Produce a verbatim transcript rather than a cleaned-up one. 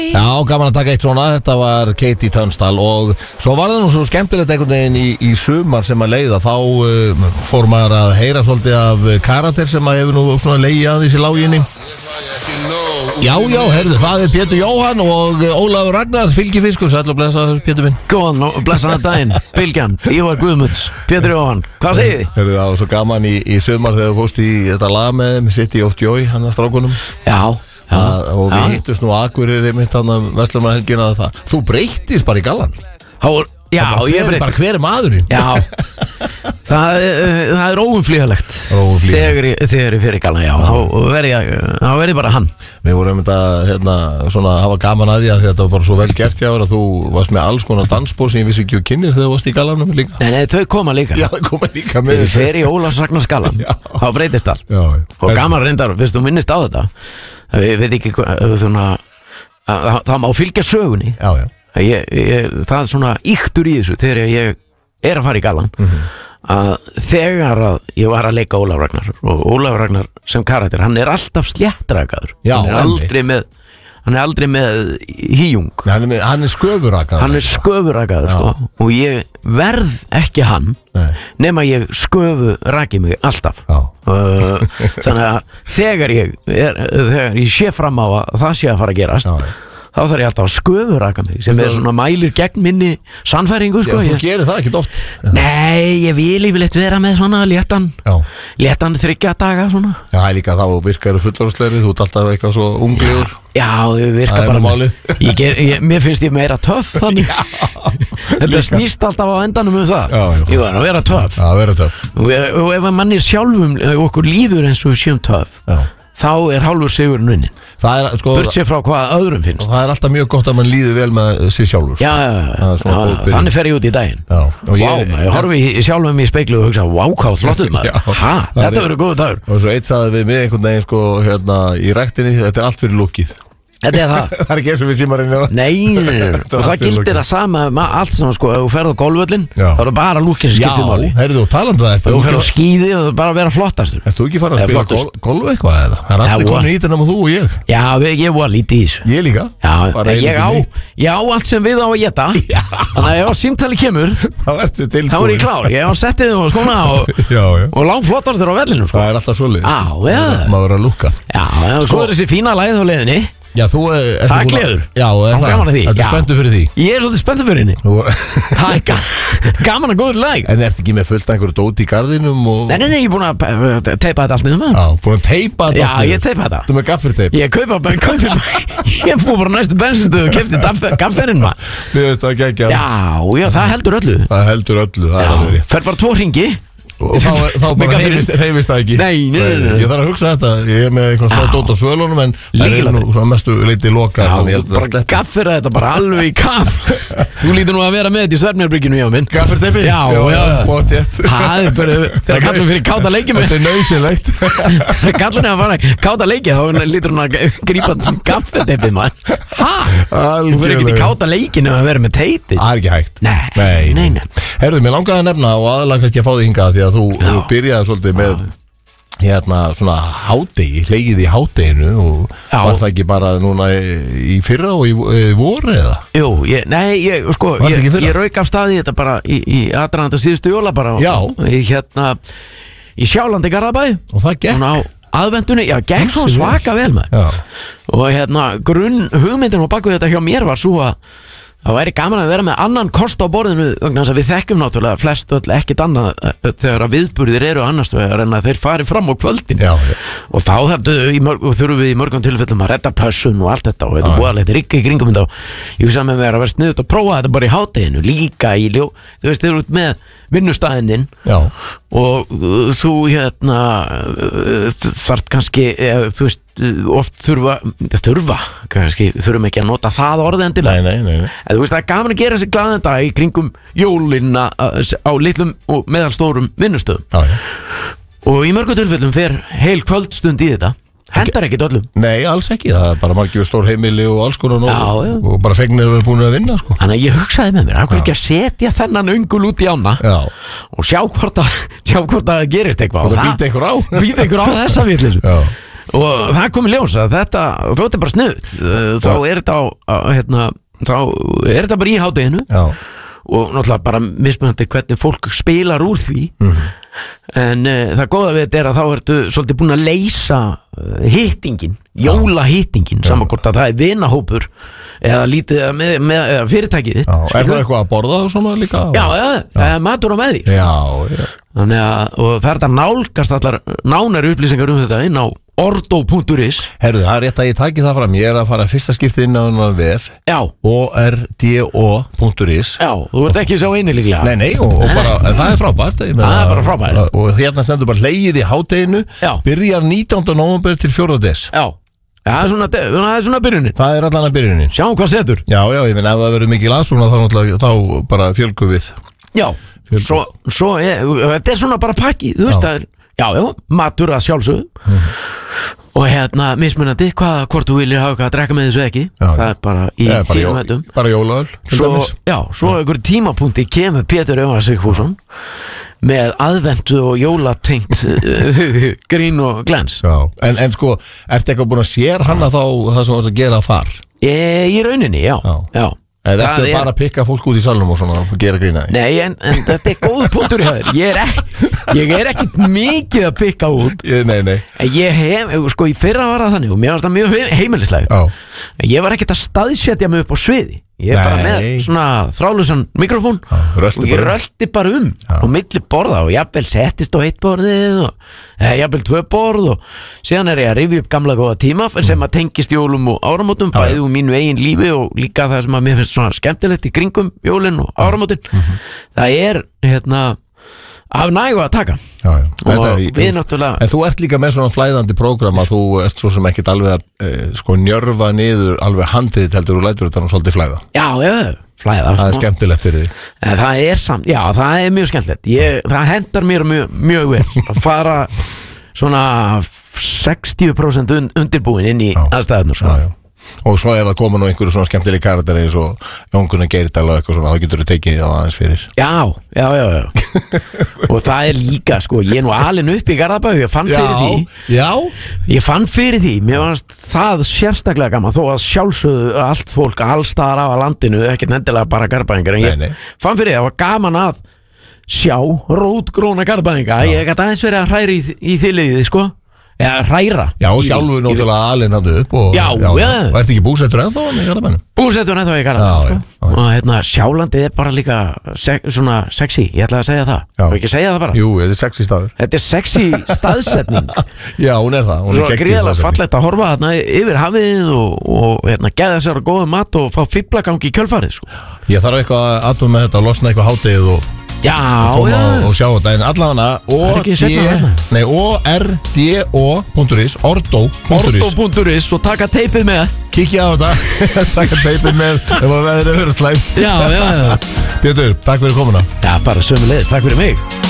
Já, gaman að taka eitt svona, þetta var Katie Tunstall og svo var það nú svo skemmtilegt einhvern veginn í, í sumar sem að leiða þá uh, fór maður að heyra svolítið af karakter sem að hefur nú svona leiði aðeins í láginni. Já, já, herðu, það er Pétur Jóhann og Ólafur Ragnar, fylgifiskur, sæll og blessaður Pétur minn. Góðan og blessaðan daginn, Bylgjan, Ívar Guðmunds, Pétur Jóhann, hvað segir þið? Herðu, það var svo gaman í, í sumar þegar þú fórst í þetta lag með þeim, City of Joy, hann að strákunum. Já. Já, og við já. hittust nú Akureyri mitt hann að Verslunarhelgina það. Þú breyttist bara í gallan. Há, já, bara ég hver, bara hver er maðurinn? Já, það, það er óumflýjalegt þegar, þegar ég fyrir gallan, já, já. Þá verði ég, þá verði bara hann. Við vorum þetta, hérna, svona hafa gaman að því að þetta var bara svo vel gert hjá þér að þú varst með alls konar dansspor sem ég vissi ekki um kynir þegar þú varst í gallanum líka. Nei, nei, þau koma líka. Já, þau koma líka með þessu. Þegar ég fyrir í Ólafs Ragnars gallan, þá breytist allt. Já, já. Og gaman reyndar, fyrst þú minnist á þetta, við veit ekki svona, það má fylgja sögunni. Já, já. Ég, ég, það er svona yktur í þessu þegar ég er að fara í gallan mm-hmm. að þegar að ég var að leika Ólaf Ragnar og Ólaf Ragnar sem karakter, hann er alltaf sléttrakaður. Já, hann er aldrei með hann er aldrei með híjung. Hann er, með, hann er sköfurakaður. Hann er sköfurakaður sko. Og ég verð ekki hann Nei. Nema ég sköfu raki mig alltaf uh, þannig að þegar ég er, þegar ég sé fram á að það sé að fara að gerast Já. Þá þarf ég alltaf að sköfuraka mig sem er svona mælir gegn minni sannfæringu sko. Já, þú ég... gerir það ekkert oft. Nei, ég vil yfirleitt vera með svona léttan léttan þriggja daga svona. Já, líka þá virkar þú fullorðslegri, þú ert alltaf eitthvað svo unglegur. Já, þau virka bara með, ég ger, ég, mér finnst ég meira töff þannig þetta snýst alltaf á endanum um það já, já. Ég var að vera töff Já, vera töff og, og ef manni sjálfum okkur líður eins og við séum töff þá er hálfur sigurinn unnin sko, burt sér frá hvað öðrum finnst og það er alltaf mjög gott að mann líður vel með sér sjálfur já, já, já, já þannig fer ég út í daginn já, Vá, ég, ég horfi sjálfum í speiklu og hugsa wow, hvað flottuð maður ha, þetta verður góð dagur og svo eitt sagði við mig einhvern veginn sko, hérna, í ræktinni, þetta er allt fyrir lukkið Þetta er það Það er ekki eins og við símarinn Nei, nei, nei. og það gildir það sama allt sem sko, ef þú ferð á golfvöllin þá er það bara lúkinn sem skiptir máli Já, heyrðu, talandi það Ef þú ferð á skíði og það bara vera flottastur Er þú ekki farið að spila gol, golf eitthvað eða? Það er allir komin í þetta nema þú og ég Já, ég var lítið í þessu Ég líka Já, ég á, ég á allt sem við á að geta Þannig að ef símtali kemur þá er ég klár Ég á settið og skona og, og langt flottastur á vellinu sko. Það er alltaf svolítið Á, ja. Maður að lúka Já, og svo er þessi fína lagið á leiðinni Já, þú er Það er gleður Já, er það gaman að því Þetta er spenntur fyrir því Ég er svolítið spenntur fyrir henni Það er ga gaman að góður lag En ertu ekki með fullt af einhverju dót í garðinum og... Nei, nei, nei, ég er búin að teipa þetta allt niður með Já, búin að teipa þetta Já, ég teipa þetta Þú með gaffirteip Ég kaupa bara, kaupa Ég fór bara næstu bensinstöðu og kefti gafferinn maður Þið veist það ekki ekki Já, já, það heldur öllu Það heldur öllu, það er alveg rétt Fer bara tvo hringi Og þá, þá bara reyfist það ekki Nei, nei, nei Ég þarf að hugsa þetta Ég er með eitthvað smá dót á svölunum En það er nú svona mestu leiti loka Já, bara gaffera þetta bara alveg í kaff Þú lítur nú að vera með þetta í Svernmjörnbrygginu hjá minn Gaffirteipi? Já, já, bóttjétt Það er bara, þegar kallum fyrir káta leiki Þetta er nöðsynlegt Þegar kallum er að fara káta leiki Þá lítur hún að grípa gaffirteipið maður Hæ? Þú fyrir ekki í káta leikinu að vera með teipið Það er ekki hægt Nei, nei, nei Herðu, mér langaði að nefna og aðalega kannski að fá þig hingað því að þú, þú byrjaði svolítið með hérna svona hádegi, hlegið í hádeginu og Já. Var það ekki bara núna í fyrra og í, í voru eða? Jú, ég, nei, ég, sko, ég, ég rauk af staði þetta bara í, í aðdraganda síðustu jóla bara Já. Í hérna, í Sjálandi Garðabæ Og það gekk? Á aðvendunni, já, gekk svona svaka vel með Og hérna, grunn hugmyndin og baku þetta hjá mér var svo að Það væri gaman að vera með annan kost á borðinu vegna þess að við þekkjum náttúrulega flest öll ekkert annað þegar að viðburðir eru annars vegar en að þeir fari fram á kvöldin já, já. og þá þurfum við í mörgum tilfellum að redda pössun og allt þetta og þetta er búið rigga í kringum þetta og ég hugsa með mér að vera sniðut að prófa þetta bara í hádeginu líka í ljó, þú veist, þeir eru út með vinnustæðinn og þú hérna þarf kannski, þú veist oft þurfa, þurfa kannski þurfum ekki að nota það orðið endilega nei, nei, nei. En þú veist það er gaman að gera þessi glaðan dag í kringum jólina á litlum og meðalstórum vinnustöðum já, já. Og í mörgum tilfellum fer heil kvöldstund í þetta hendar ekkit öllum Nei, alls ekki, það er bara margir stór heimili og alls konar já, og, já. og bara fegnir er búin að vinna sko. Þannig að ég hugsaði með mér, af hverju ekki að setja þennan ungul út í ána já. Og sjá hvort að sjá hvort að það gerist eitthvað og það býta einhver á býta einhver á þessa vitlis Og það kom í ljós að þetta, þú veit bara snuð Þá er þetta á, á hérna, þá er þetta bara í hádeginu Já. Og náttúrulega bara mismunandi hvernig fólk spilar úr því mm. En uh, það góða við þetta er að þá ertu svolítið búin að leysa uh, hittingin, jólahittingin Saman hvort að það er vinahópur Eða lítið með, með eða fyrirtækið þitt Já, er það eitthvað að borða og svona líka? Já, já, það er matur á með því Já, já Þannig að, og það er þetta nálgast allar nánari upplýsingar um þetta inn á ordo punktur is Herðu, það er rétt að ég taki það fram Ég er að fara fyrsta skipti inn á vef Já ordo punktur is Já, þú ert ekki sá eini líklega Nei, nei, og, og bara, en það er frábært ég meina, Það er bara frábært. Og hérna stendur bara hlegið í hádeginu Já. Byrjar nítjánda nóvember til fjórða des Já, Já það er svona, það er svona byrjunin Það er allan að byrjunin Sjáum hvað setur Já, já, ég meina ef það verður mikið aðsóknar þá, náttúrulega- þá bara fjölgum við Já, svo, svo er, þetta er svona bara pakki Þú veist Já. það er, já, já, matur að sjálfsögðu mm. Og hérna, mismunandi, hvað, hvort þú viljir hafa eitthvað að drekka með þessu ekki Já. Það er bara í Já, bara, þínum jó, hættum bara jólaöl til Svo, dæmis. já, svo einhver tímapunkti kemur Pétur Jóhann Sigfússon með aðventu og jólatengt grín og glens Já, en, en sko, ertu eitthvað búin að sér hann að þá það sem þú ert að gera þar? Ég, í rauninni, já, Já. já. Eða Það ertu er- bara að pikka fólk út í salnum og svona og gera grína því? Nei, en, en þetta er góð punktur í þér Ég er, ek, ég er ekkit mikið að pikka út Ég- Nei, nei En ég hef, sko, í fyrra var það þannig og mér varst það mjög he- heimilislegt Já, En ég var ekkit að staðsetja mig upp á sviði Ég er bara Nei. með svona þrálusan mikrofón Já, rölti og ég bara um. rölti bara um Já. og milli borða og jafnvel settist á eitt borðið og eða jafnvel tvö borð og síðan er ég að rifja upp gamla góða tíma sem að tengist jólum og áramótum Já, já. bæði úr mínu eigin lífi og líka það sem að mér finnst svona skemmtilegt í kringum jólin og áramótin það er hérna af nægu að taka já, já og Þetta, við náttúrulega En þú ert líka með svona flæðandi prógram að þú ert svo sem ekkit alveg að e, sko njörfa niður alveg handið heldur og lætur þetta nú svolítið flæða já, já, flæða Það er smá. skemmtilegt fyrir því En það er samt, já, það er mjög skemmtilegt ég, það hendar mér mjög, mjög vel að fara svona sextíu prósent und, undirbúin inn í Já. aðstæðunar sko. Já, já Og svo ef það koma nú einhverju svona skemmtileg karakter eins og Jónkunni Geirdal og eitthvað svona þá getur þú tekið því á aðeins fyrir Já, já, já, já Og það er líka, sko, ég er nú alin upp í Garðabæ Ég fann fyrir því Já, Ég fann fyrir því, mér fannst það sérstaklega gaman Þó að sjálfsögðu allt fólk allstaðar af að landinu Ekkert endilega bara Garðabæingar En ég Nei, nei. fann fyrir því, það var gaman að sjá rótgróna Garðabæinga Ég gæti aðeins verið að hræra í, í þiliðið, sko Eða hræra já og Í- sjálfur í- náttúrulega alinn hann upp og, Já, já. Og ert ekki búsettur ennþá hann í Garðabænum? Búsettur ennþá í Garðabæ Já, sko. já, já. Og hérna, sjálandið er bara líka se svona sexy, ég ætla að segja það Já. Og ekki segja það bara Jú, þetta er sexy staður Þetta er sexy staðsetning Já, hún er það, hún Svo er geggjuð gríðalega staðsetning. fallegt að horfa þarna yfir hafið og, og hérna, geða sér að góða mat og fá fýblagang í kjölfarið sko. Ég þarf eitthvað að aðtum með þetta, losna eitthvað háttegið og Já, koma já, og, og sjá þetta en allavega Það er ekki seinna þarna. Nei, ordo punktur is ordo punktur ordo is punktur is og taka teipið með Kikja á þetta, taka teipið með ef að veðrið verður slæmt Já, já, já Pétur, takk fyrir komuna Já, bara sömulegis, takk fyrir mig